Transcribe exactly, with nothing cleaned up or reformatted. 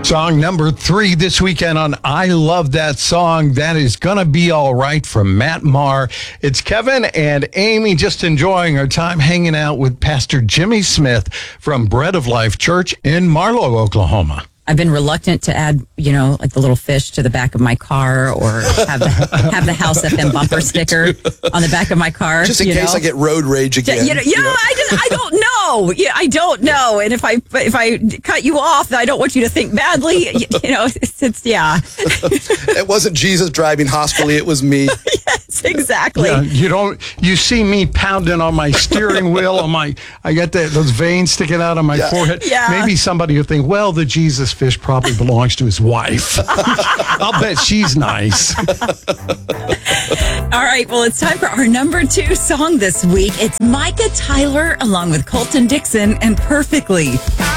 Song number three this weekend on I Love That Song. That is Gonna Be All Right from Matt Maher. It's Kevin and Amy just enjoying our time hanging out with Pastor Jimmy Smith from Bread of Life Church in Marlow, Oklahoma. I've been reluctant to add, you know, like the little fish to the back of my car or have the, have the House F M bumper sticker on the back of my car. Just in you case know? I get road rage again. You know, you know, I, just, I don't know. Yeah, I don't know. And if I if I cut you off, I don't want you to think badly. You, you know, it's, it's yeah. It wasn't Jesus driving hospitally. It was me. Yes, exactly. Yeah, you don't. You see me pounding on my steering wheel. On my, I got the, those veins sticking out on my Yeah. forehead. Yeah. Maybe somebody will think, well, the Jesus fish probably belongs to his wife. I'll bet she's nice. All right, well, it's time for our number two song this week. It's Micah Tyler along with Colton Dixon and Perfectly.